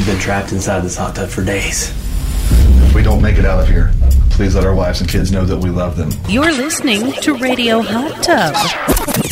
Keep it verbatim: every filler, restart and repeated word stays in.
We've been trapped inside this hot tub for days. If we don't make it out of here, please let our wives and kids know that we love them. You're listening to Radio Hot Tub.